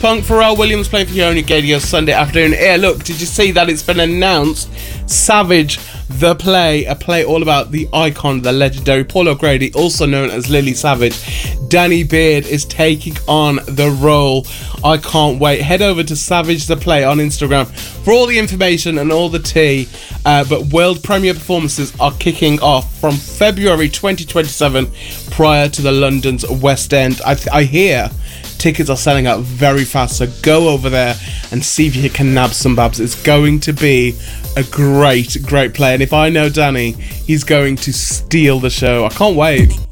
Punk, Pharrell Williams playing for Yoni Gadio Sunday afternoon. Here, look, did you see that it's been announced? Savage, the play, a play all about the icon, the legendary Paul O'Grady, also known as Lily Savage. Danny Beard is taking on the role. I can't wait. Head over to Savage the Play on Instagram for all the information and all the tea. But world premiere performances are kicking off from February 2027 prior to the London's West End. I hear tickets are selling out very fast, so go over there and see if you can nab some babs. It's going to be a great play, and if I know Danny, he's going to steal the show. I can't wait.